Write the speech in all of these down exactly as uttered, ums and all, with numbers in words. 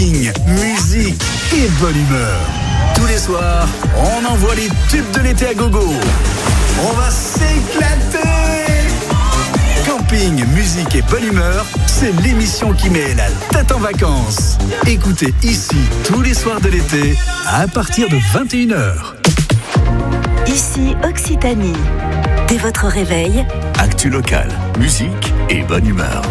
Musique et bonne humeur. Tous les soirs, on envoie les tubes de l'été à gogo. On va s'éclater. Camping, musique et bonne humeur, c'est l'émission qui met la tête en vacances. Écoutez ici tous les soirs de l'été à partir de vingt et une heures. Ici Occitanie. Dès votre réveil, actu local, musique et bonne humeur.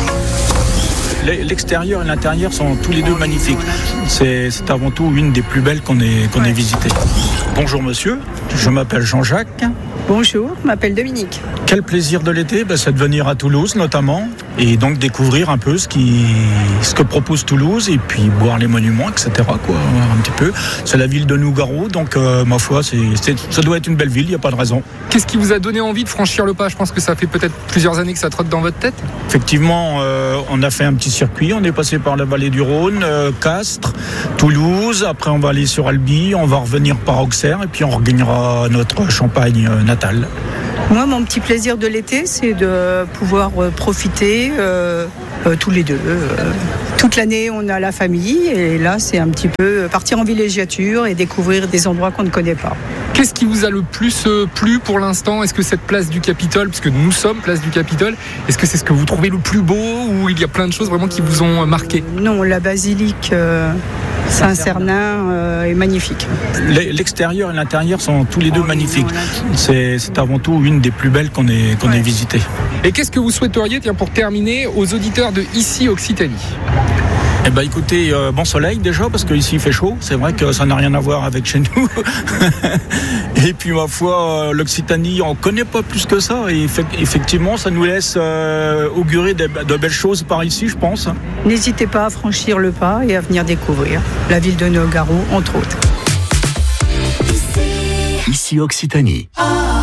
L'extérieur et l'intérieur sont tous les deux magnifiques. C'est, c'est avant tout une des plus belles qu'on ait, qu'on ait visitées. Bonjour monsieur, je m'appelle Jean-Jacques. Bonjour, je m'appelle Dominique. Quel plaisir de l'été, ben, c'est de venir à Toulouse notamment et donc découvrir un peu ce, qui, ce que propose Toulouse et puis boire les monuments, et cetera. Quoi, un petit peu. C'est la ville de Nougaro, donc euh, ma foi, c'est, c'est, ça doit être une belle ville, il n'y a pas de raison. Qu'est-ce qui vous a donné envie de franchir le pas ? Je pense que ça fait peut-être plusieurs années que ça trotte dans votre tête. Effectivement, euh, on a fait un petit circuit, on est passé par la vallée du Rhône, euh, Castres, Toulouse, après on va aller sur Albi, on va revenir par Auxerre et puis on regagnera notre Champagne euh, natale. Moi, mon petit plaisir de l'été, c'est de pouvoir profiter euh, euh, tous les deux. Euh, toute l'année, on a la famille et là, c'est un petit peu partir en villégiature et découvrir des endroits qu'on ne connaît pas. Qu'est-ce qui vous a le plus plu pour l'instant ? Est-ce que cette place du Capitole, puisque nous sommes place du Capitole, est-ce que c'est ce que vous trouvez le plus beau ou il y a plein de choses vraiment qui vous ont marqué ? Non, la basilique euh, Saint-Cernin euh, est magnifique. L'extérieur et l'intérieur sont tous les deux magnifiques. C'est, c'est avant tout une des plus belles qu'on ait, qu'on ait visitées. Et qu'est-ce que vous souhaiteriez, tiens, pour terminer, aux auditeurs de Ici Occitanie ? Eh ben écoutez, euh, bon soleil déjà parce qu'ici il fait chaud, c'est vrai que ça n'a rien à voir avec chez nous. Et puis ma foi, euh, l'Occitanie on connaît pas plus que ça et effectivement ça nous laisse euh, augurer de, de belles choses par ici je pense. N'hésitez pas à franchir le pas et à venir découvrir la ville de Nougaro entre autres. Ici Occitanie.